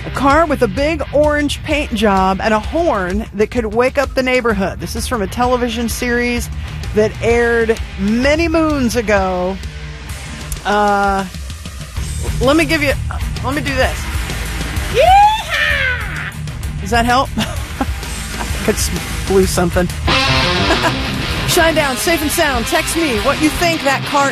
A car with a big orange paint job and a horn that could wake up the neighborhood. This is from a television series that aired many moons ago. Let me do this. Yeehaw! Does that help? I think it's blew something. Shine down, safe and sound. Text me what you think that car